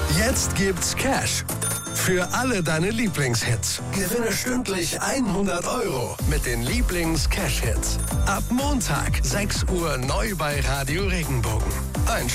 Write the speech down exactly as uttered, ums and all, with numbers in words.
Jetzt gibt's Cash für alle deine Lieblingshits. Gewinne stündlich hundert Euro mit den Lieblings-Cash-Hits. Ab Montag, sechs Uhr, neu bei Radio Regenbogen. Ein